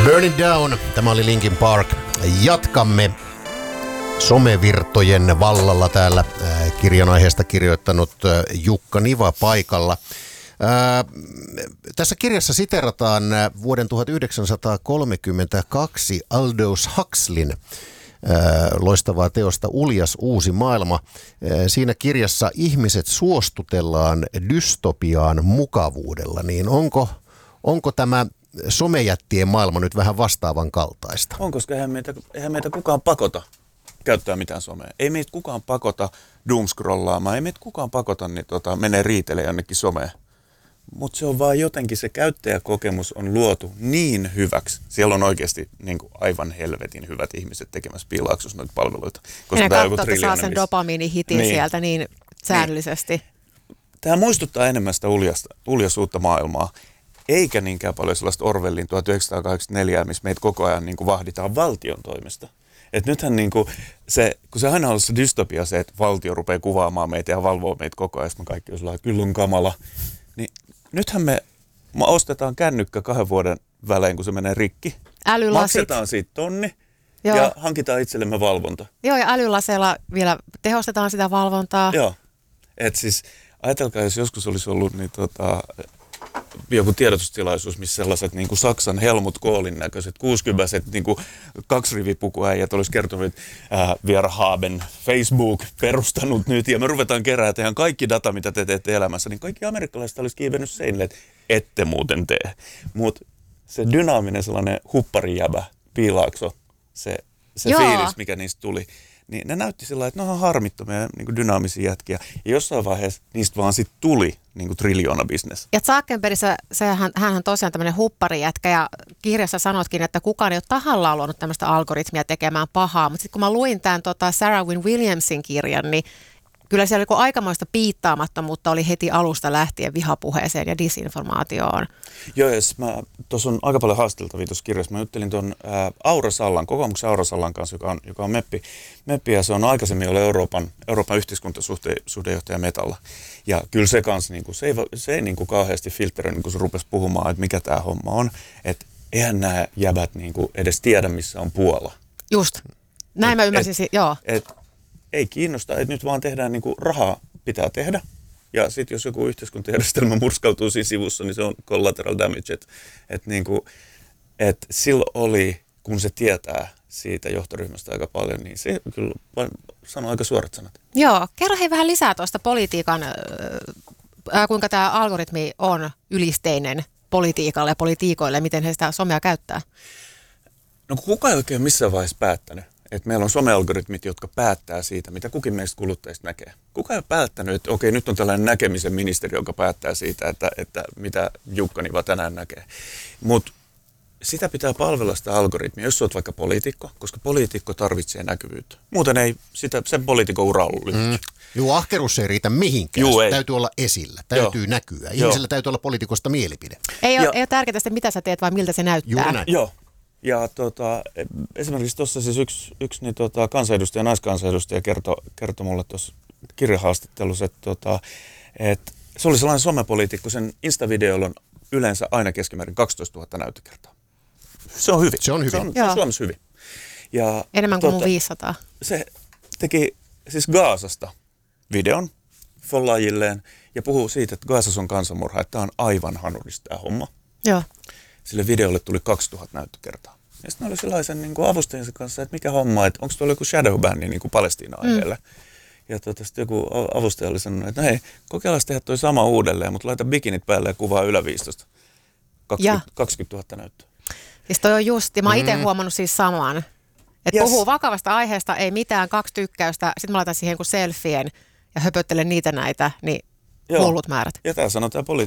Burn It Down. Tämä oli Linkin Park. Jatkamme somevirtojen vallalla täällä kirjan aiheesta kirjoittanut Jukka Niva paikalla. Tässä kirjassa siterataan vuoden 1932 Aldous Huxleyn loistavaa teosta Uljas uusi maailma. Siinä kirjassa ihmiset suostutellaan dystopiaan mukavuudella. Niin onko tämä somejättien maailma nyt vähän vastaavan kaltaista? On, koska eihän meitä kukaan pakota käyttää mitään somea. Ei meitä kukaan pakota doomscrollaamaan, ei meitä kukaan pakota menee riitelee jonnekin someen. Mutta se on vaan jotenkin, se käyttäjäkokemus on luotu niin hyväksi. Siellä on oikeasti niin kuin aivan helvetin hyvät ihmiset tekemässä piilaaksossa noita palveluita. Koska tämä katsoo, että saa sen dopamiinihitin sieltä niin säännöllisesti. Niin. Tämä muistuttaa enemmän sitä uljasuutta maailmaa. Eikä niinkään paljon sellaista Orwellin 1984, missä meitä koko ajan niin kuin vahditaan valtion toimesta. Et nythän niin kuin kun se aina on ollut se dystopia se, että valtio rupeaa kuvaamaan meitä ja valvoo meitä koko ajan, me kaikki on sellainen, kyllä on kamala. Niin nythän me ostetaan kännykkä 2 vuoden välein, kun se menee rikki. Älylasit. Maksetaan siitä tonni ja hankitaan itsellemme valvonta. Joo, ja älylaseilla vielä tehostetaan sitä valvontaa. Joo, että siis ajatelkaa, jos joskus olisi ollut joku tiedotustilaisuus, missä sellaiset niin kuin Saksan Helmut Kohlin näköiset 60-vuotiaat niin kuin 2-rivipukuäijät olisi kertonut, että wir haben Facebook perustanut nyt ja me ruvetaan keräämään tehdään kaikki data, mitä te teette elämässä, niin kaikki amerikkalaiset olisi kiivennyt seinille, että ette muuten tee. Mutta se dynaaminen sellainen hupparijäbä, piilaakso, se fiilis, mikä niistä tuli, niin ne näytti sillä että ne on harmittomia niin kuin dynaamisia jätkiä. Ja jossain vaiheessa niistä vaan sitten tuli niin kuin triljoona-bisnes. Ja Zuckerbergissä hänhän tosiaan tämmöinen hupparijätkä ja kirjassa sanotkin, että kukaan ei ole tahallaan luonut tämmöistä algoritmia tekemään pahaa. Mutta sitten kun mä luin tämän Sarah Wynne Williamsin kirjan, niin kyllä siellä aikamoista piittaamattomuutta oli heti alusta lähtien vihapuheeseen ja disinformaatioon. Joo, tuossa on aika paljon haasteltavia tuossa kirjassa. Mä juttelin tuon Aura Sallan, kokoomuksen Aura Sallan kanssa, joka on meppi ja se on aikaisemmin ollut Euroopan yhteiskuntasuhdejohtaja Metalla. Ja kyllä se kanssa, niin kuin, se ei niin kuin kauheasti filtteröi, niin kun se rupesi puhumaan, että mikä tämä homma on. Että eihän nämä jäbät niin kuin edes tiedä, missä on Puola. Just, näin mä ymmärsin, joo. Ei kiinnosta, että nyt vaan tehdään niin kuin rahaa pitää tehdä. Ja sitten jos joku yhteiskuntajärjestelmä murskautuu siinä sivussa, niin se on collateral damage. Että silloin oli, kun se tietää siitä johtoryhmästä aika paljon, niin se kyllä sanoo aika suorat sanat. Joo, kerro hei vähän lisää tuosta politiikan, kuinka tämä algoritmi on ylisteinen politiikalle ja politiikoille, miten he sitä somea käyttää. No kukaan ei oikein missään vaiheessa päättänyt. Että meillä on somealgoritmit, jotka päättää siitä, mitä kukin meistä kuluttajista näkee. Kuka ei ole päättänyt, että okei, nyt on tällainen näkemisen ministeri, joka päättää siitä, että mitä Jukka Niva tänään näkee. Mutta sitä pitää palvella sitä algoritmia, jos olet vaikka poliitikko, koska poliitikko tarvitsee näkyvyyttä. Muuten ei sen poliitikon ura ollut lyhyt. Joo, ahkeruus ei riitä mihinkään. Täytyy olla esillä, täytyy näkyä. Ihmisellä täytyy olla poliitikosta mielipide. Ei ole tärkeää sitä, mitä sä teet, vaan miltä se näyttää. Juuri näin. Joo. Ja esimerkiksi tuossa siis yksi kansanedustaja, naiskansanedustaja kertoi mulle tuossa kirjahaastattelussa, että se oli sellainen somepoliitikko, sen Insta-videoilla on yleensä aina keskimäärin 12 000 näyttökertaa. Se on hyvin. Se on hyvin. Se on Suomessa hyvin. Ja, enemmän kuin mun 500. Se teki siis Gazasta videon follaajilleen ja puhuu siitä, että Gazassa on kansanmurha, että tämä on aivan hanurista tämä homma. Joo. Sille videolle tuli 2000 näyttökertaa. Ja sitten oli sellaisen niin kuin avustajansa kanssa, että mikä homma, että onko tuolla joku shadowbanni niin kuin Palestiina-aiheelle. Ja sitten joku avustaja oli sanonut, että no hei, kokeillaan tehdä toi sama uudelleen, mutta laita bikinit päälle ja kuvaa yläviistosta. 20 000 näyttöä. Siis toi on just, ja mä oon itse huomannut siis saman. Että puhuu vakavasta aiheesta, ei mitään, 2 tykkäystä, sitten mä laitan siihen selfien ja höpöttelen niitä näitä, niin hullut määrät. Ja tämä sanotaan